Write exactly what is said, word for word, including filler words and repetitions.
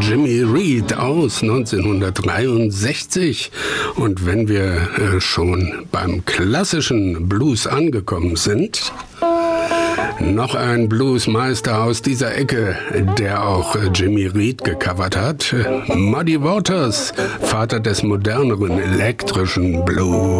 Jimmy Reed aus neunzehnhundertdreiundsechzig. Und wenn wir äh, schon beim klassischen Blues angekommen sind, noch ein Bluesmeister aus dieser Ecke, der auch äh, Jimmy Reed gecovert hat. Muddy Waters, Vater des moderneren elektrischen Blues.